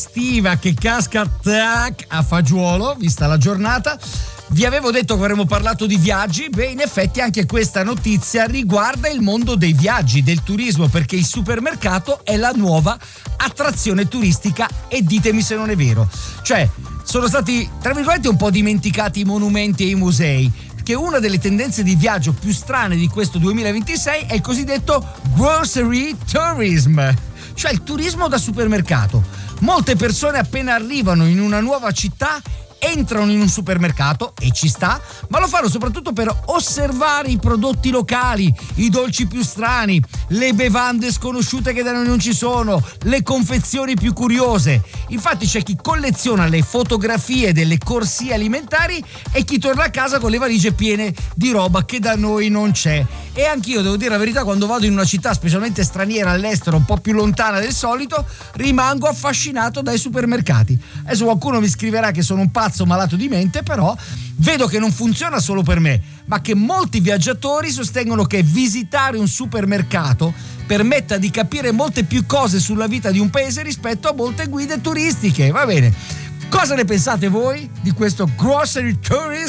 estiva che casca tac a fagiolo, vista la giornata. Vi avevo detto che avremmo parlato di viaggi. Beh, in effetti anche questa notizia riguarda il mondo dei viaggi, del turismo, perché il supermercato è la nuova attrazione turistica, e ditemi se non è vero. Cioè, sono stati, tra virgolette, un po' dimenticati i monumenti e i musei, che una delle tendenze di viaggio più strane di questo 2026 è il cosiddetto grocery tourism, cioè il turismo da supermercato. Molte persone appena arrivano in una nuova città entrano in un supermercato, e ci sta, ma lo fanno soprattutto per osservare i prodotti locali, i dolci più strani, le bevande sconosciute che da noi non ci sono, le confezioni più curiose. Infatti c'è chi colleziona le fotografie delle corsie alimentari e chi torna a casa con le valigie piene di roba che da noi non c'è. E anch'io, devo dire la verità, quando vado in una città specialmente straniera, all'estero, un po' più lontana del solito, rimango affascinato dai supermercati. Adesso qualcuno mi scriverà che sono un pazzo malato di mente, però vedo che non funziona solo per me, ma che molti viaggiatori sostengono che visitare un supermercato permetta di capire molte più cose sulla vita di un paese rispetto a molte guide turistiche. Va bene, cosa ne pensate voi di questo grocery tourism?